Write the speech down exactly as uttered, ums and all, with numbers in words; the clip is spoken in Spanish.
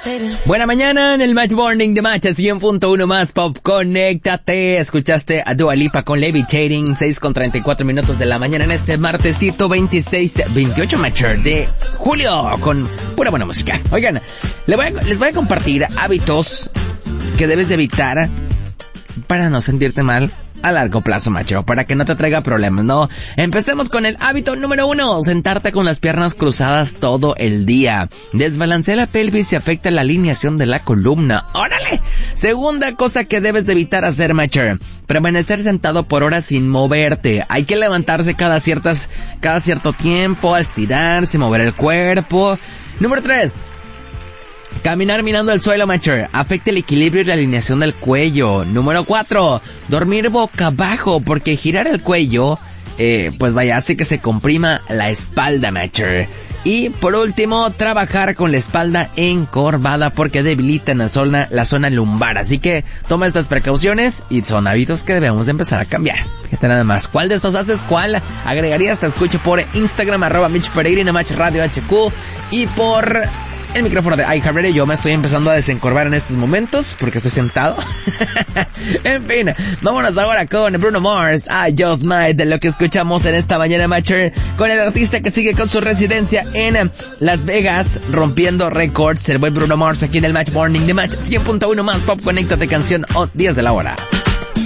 Buena mañana en el Match Morning de Match cien punto uno más Pop. Conéctate. Escuchaste a Dua Lipa con Levitating, seis con treinta y cuatro minutos de la mañana en este martesito veintiséis, veintiocho Matcher de julio con pura buena música. Oigan, les voy a, les voy a compartir hábitos que debes de evitar para no sentirte mal a largo plazo, macho, para que no te traiga problemas, ¿no? Empecemos con el hábito número uno, sentarte con las piernas cruzadas todo el día. Desbalancea la pelvis y afecta la alineación de la columna. ¡Órale! Segunda cosa que debes de evitar hacer, macho, permanecer sentado por horas sin moverte. Hay que levantarse cada ciertas, cada cierto tiempo, estirarse, mover el cuerpo. Número tres. Caminar mirando el suelo, macher, afecta el equilibrio y la alineación del cuello. Número cuatro. Dormir boca abajo, porque girar el cuello, eh, pues vaya, hace que se comprima la espalda, macher. Y por último, trabajar con la espalda encorvada, porque debilitan la zona, la zona lumbar. Así que toma estas precauciones y son hábitos que debemos de empezar a cambiar. Fíjate nada más, ¿cuál de estos haces? ¿Cuál agregarías? Te escucho por Instagram, arroba Mitch Peregrina, Match Radio H Q, y por el micrófono de iHeartRadio. Yo me estoy empezando a desencorvar en estos momentos porque estoy sentado. En fin, vámonos ahora con Bruno Mars, I Just Might, de lo que escuchamos en esta mañana, Matcher, con el artista que sigue con su residencia en Las Vegas, rompiendo récords, el buen Bruno Mars, aquí en el Match Morning de Match cien punto uno más Pop. Conéctate, canción diez de la hora.